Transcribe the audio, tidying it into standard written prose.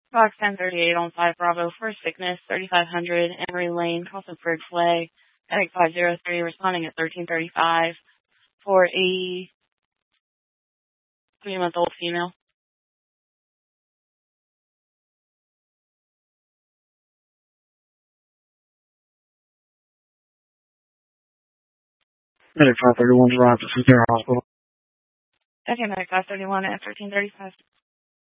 Box 1038 on 5 Bravo for sickness, 3500 Emery Lane, Castleford Way, Medic 503, responding at 1335 for a 3-month-old female. Medic 531 arrived at Sinclair Hospital. Okay, Medic 531 at 1335.